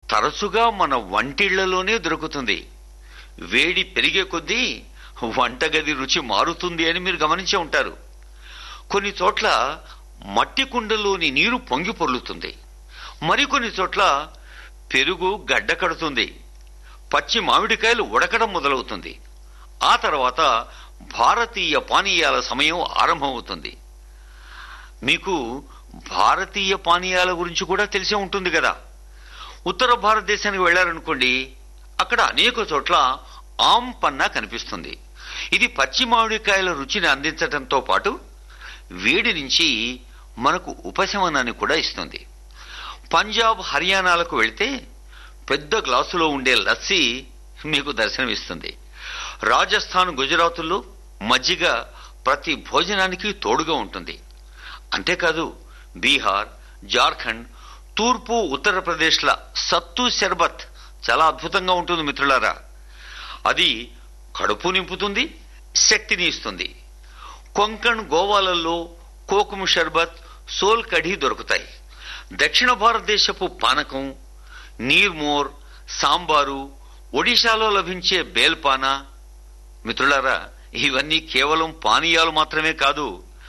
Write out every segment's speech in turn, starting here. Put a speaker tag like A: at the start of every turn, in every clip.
A: తరచుగా మన వంటిళ్లలోనే దొరుకుతుంది. వేడి పెరిగే కొద్దీ వంటగది రుచి మారుతుంది అని మీరు గమనించే ఉంటారు. కొన్ని చోట్ల మట్టి కుండలోని నీరు పొంగి పొర్లుతుంది. మరికొన్ని చోట్ల పెరుగు గడ్డ కడుతుంది. పచ్చి మామిడికాయలు ఉడకడం మొదలవుతుంది. ఆ తర్వాత భారతీయ పానీయాల సమయం ఆరంభమవుతుంది. మీకు భారతీయ పానీయాల గురించి కూడా తెలిసే ఉంటుంది కదా. ఉత్తర భారతదేశానికి వెళ్లారనుకోండి, అక్కడ అనేక చోట్ల ఆమ్ పన్నా కనిపిస్తుంది. ఇది పచ్చి మామిడికాయల రుచిని అందించడంతో పాటు వేడి నుంచి మనకు ఉపశమనాన్ని కూడా ఇస్తుంది. పంజాబ్, హర్యానాలకు వెళ్తే పెద్ద గ్లాసులో ఉండే లస్సీ మీకు దర్శనమిస్తుంది. రాజస్థాన్, గుజరాతుల్లో మజ్జిగ ప్రతి భోజనానికి తోడుగా ఉంటుంది. అంతేకాదు బీహార్, జార్ఖండ్, తూర్పు ఉత్తరప్రదేశ్ల సత్తు షర్బత్ చాలా అద్భుతంగా ఉంటుంది మిత్రులారా. అది కడుపు నింపుతుంది, శక్తిని ఇస్తుంది. కొంకణ్, గోవాలలో కోకుము షర్బత్, సోల్ కఢీ దొరుకుతాయి. దక్షిణ భారతదేశపు పానకం, నీర్మోర్, సాంబారు, ఒడిశాలో లభించే బేల్పానా. మిత్రులారా, ఇవన్నీ కేవలం పానీయాలు మాత్రమే కాదు,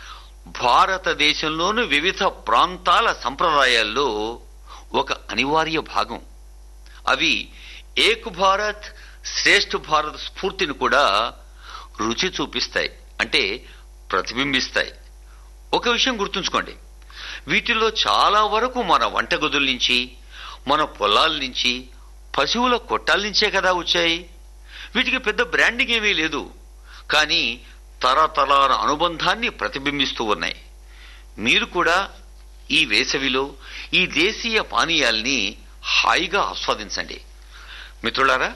A: భారతదేశంలోని వివిధ ప్రాంతాల సంప్రదాయాల్లో ఒక అనివార్య భాగం. అవి ఏక్ భారత్ శ్రేష్ఠ భారత్ స్ఫూర్తిని కూడా రుచి చూపిస్తాయి, అంటే ప్రతిబింబిస్తాయి. ఒక విషయం గుర్తుంచుకోండి, వీటిలో చాలా వరకు మన వంటగదుల నుంచి, మన పొలాల నుంచి, పశువుల కొట్టాల నుంచే కదా వచ్చాయి. వీటికి పెద్ద బ్రాండింగ్ ఏమీ లేదు, కానీ తరతరాల అనుబంధాన్ని ప్రతిబింబిస్తూ ఉన్నాయి. మీరు కూడా ఈ వేసవిలో ఈ దేశీయ పానీయాల్ని హాయిగా ఆస్వాదించండి. మిత్రులారా,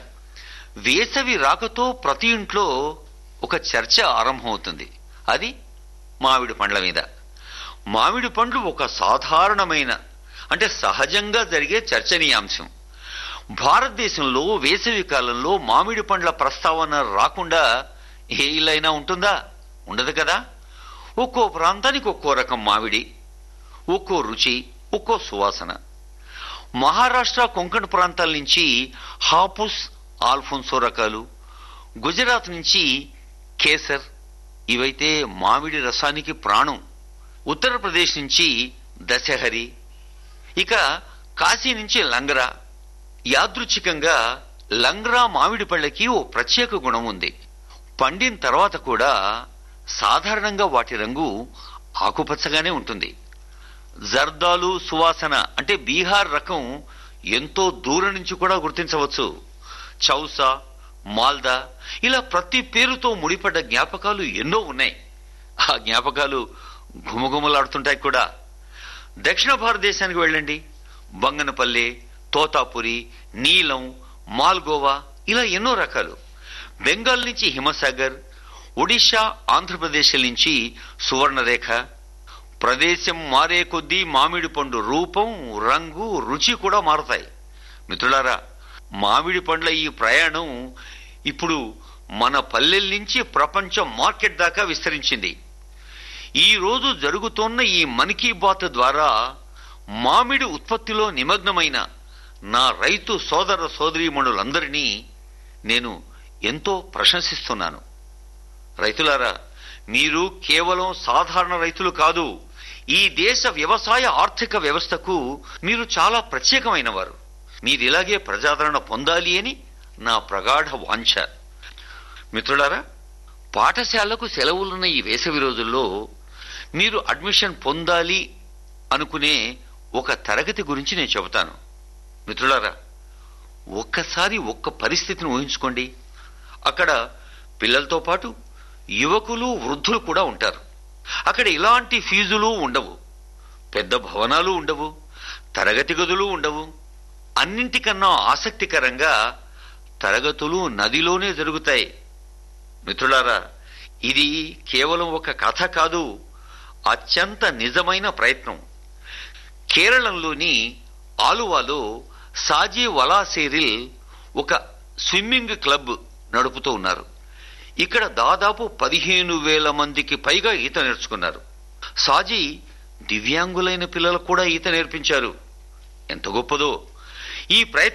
A: వేసవి రాకతో ప్రతి ఇంట్లో ఒక చర్చ ఆరంభమవుతుంది. అది మామిడి పండ్ల మీద. మామిడి పండ్లు ఒక సాధారణమైన, అంటే సహజంగా జరిగే చర్చనీయాంశం. భారతదేశంలో వేసవి కాలంలో మామిడి పండ్ల ప్రస్తావన రాకుండా ఏ ఇల్లైనా ఉంటుందా? ఉండదు కదా. ఒక్కో ప్రాంతానికి ఒక్కో రకం మామిడి, ఒక్కో రుచి, ఒక్కో సువాసన. మహారాష్ట్ర, కొంకణ్ ప్రాంతాల నుంచి హాపుస్, ఆల్ఫోన్సో రకాలు, గుజరాత్ నుంచి కేసర్, ఇవైతే మామిడి రసానికి ప్రాణం. ఉత్తరప్రదేశ్ నుంచి దశహరి, ఇక కాశీ నుంచి లంగ్రా. యాదృచ్ఛికంగా లంగ్రా మామిడి పళ్ళకి ఓ ప్రత్యేక గుణం ఉంది. పండిన తర్వాత కూడా సాధారణంగా వాటి రంగు ఆకుపచ్చగానే ఉంటుంది. జర్దాలు సువాసన అంటే బీహార్ రకం ఎంతో దూరం నుంచి కూడా గుర్తించవచ్చు. చౌసా, మాల్దా, ఇలా ప్రతి పేరుతో ముడిపడ్డ జ్ఞాపకాలు ఎన్నో ఉన్నాయి. ఆ జ్ఞాపకాలు ఘుమఘుమలాడుతుంటాయి కూడా. దక్షిణ భారతదేశానికి వెళ్ళండి, బంగనపల్లె, తోతాపురి, నీలం, మాల్గోవా, ఇలా ఎన్నో రకాలు. బెంగాల్ నుంచి హిమసాగర్, ఒడిశా, ఆంధ్రప్రదేశ్ నుంచి సువర్ణరేఖ. ప్రదేశం మారే కొద్దీ మామిడి పండు రూపం, రంగు, రుచి కూడా మారతాయి. మిత్రులారా, మామిడి పండ్ల ఈ ప్రయాణం ఇప్పుడు మన పల్లెల నుంచి ప్రపంచ మార్కెట్ దాకా విస్తరించింది. ఈ రోజు జరుగుతోన్న ఈ మన్ కీ బాత్ ద్వారా మామిడి ఉత్పత్తిలో నిమగ్నమైన నా రైతు సోదర సోదరీమణులందరినీ నేను ఎంతో ప్రశంసిస్తున్నాను. రైతులారా, మీరు కేవలం సాధారణ రైతులు కాదు, ఈ దేశ వ్యవసాయ ఆర్థిక వ్యవస్థకు మీరు చాలా ప్రత్యేకమైన వారు. మీరిలాగే ప్రజాదరణ పొందాలి అని నా ప్రగాఢ వాంఛ. మిత్రులారా, పాఠశాలకు సెలవులున్న ఈ వేసవి రోజుల్లో మీరు అడ్మిషన్ పొందాలి అనుకునే ఒక తరగతి గురించి నేను చెబుతాను. మిత్రులారా, ఒక్కసారి ఒక్క పరిస్థితిని ఊహించుకోండి. అక్కడ పిల్లలతో పాటు యువకులు, వృద్ధులు కూడా ఉంటారు. అక్కడ ఇలాంటి ఫీజులు ఉండవు, పెద్ద భవనాలు ఉండవు, తరగతి గదులు ఉండవు. అన్నింటికన్నా ఆసక్తికరంగా తరగతులు నదిలోనే జరుగుతాయి. మిత్రులారా, ఇది కేవలం ఒక కథ కాదు, అత్యంత నిజమైన ప్రయత్నం. కేరళంలోని ఆలువాలో సాజీ వలాసేరిల్ ఒక స్విమ్మింగ్ క్లబ్ నడుపుతూ ఉన్నారు. ఇక్కడ దాదాపు 15,000 మందికి పైగా ఈత నేర్చుకున్నారు. సాజీ దివ్యాంగులైన పిల్లలకు కూడా ఈత నేర్పించారు. ఎంత గొప్పదో! ఈ ప్రయత్నం